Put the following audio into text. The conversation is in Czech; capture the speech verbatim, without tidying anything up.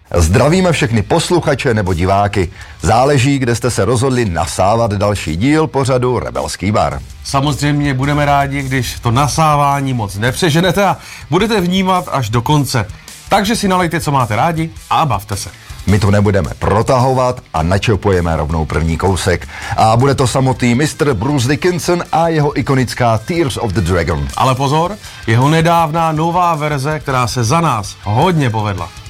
Zdravíme všechny posluchače nebo diváky. Záleží, kde jste se rozhodli nasávat další díl pořadu Rebelský bar. Samozřejmě budeme rádi, když to nasávání moc nepřeženete a budete vnímat až do konce. Takže si nalejte, co máte rádi a bavte se. My to nebudeme protahovat a načopujeme rovnou první kousek. A bude to samotný mistr Bruce Dickinson a jeho ikonická Tears of the Dragon. Ale pozor, jeho nedávná nová verze, která se za nás hodně povedla.